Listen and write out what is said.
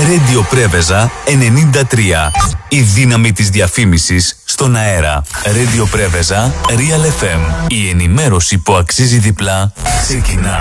Radio Πρέβεζα 93. Η δύναμη της διαφήμισης στον αέρα. Radio Πρέβεζα Real FM. Η ενημέρωση που αξίζει διπλά ξεκινά.